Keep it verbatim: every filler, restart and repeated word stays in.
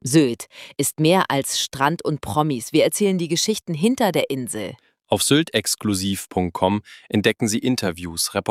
Sylt ist mehr als Strand und Promis. Wir erzählen die Geschichten hinter der Insel. Auf sylt exklusiv punkt com entdecken Sie Interviews, Reportagen